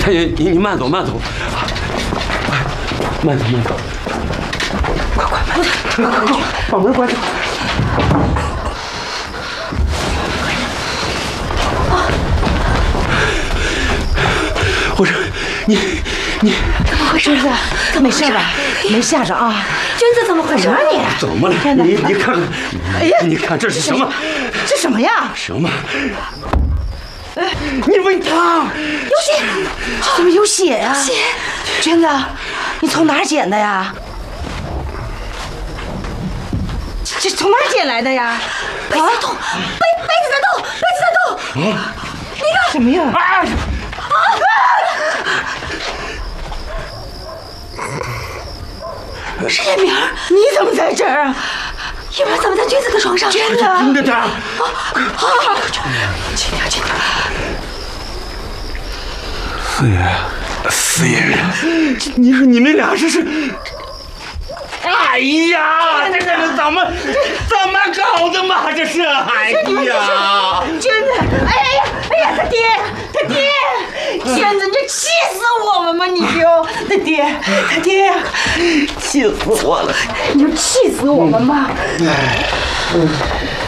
太爷，你慢走，慢走，慢走，慢走，快，把门关上。我说你怎么回事？没事吧？没吓着啊？ 娟子怎么回事？你怎么了？你看看，哎呀，你看这是什么？ 这什么呀？ 什么？你问他有血？怎么有血呀？ 血！ 娟子，你从哪儿捡的呀？这从哪儿捡来的呀？ 杯子在动，杯子在动，杯子在动！ 啊！ 你看什么呀？ 是叶明儿， 你怎么在这儿啊？ 叶明儿怎么在娟子的床上？ 娟子， 听着点。 好， 轻点。 四爷，你说你们俩这是？哎呀，这是怎么搞的嘛？这是，哎呀， 娟子，哎呀，他爹，娟子，你这气死我们吗？你就，他爹呀， 气死我了！ 你就气死我们吧！